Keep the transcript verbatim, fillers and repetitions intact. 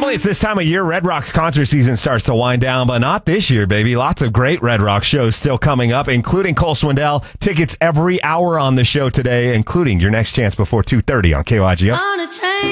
Normally, it's this time of year. Red Rocks concert season starts to wind down, but not this year, baby. Lots of great Red Rocks shows still coming up, including Cole Swindell. Tickets every hour on the show today, including your next chance before two thirty on K Y G O.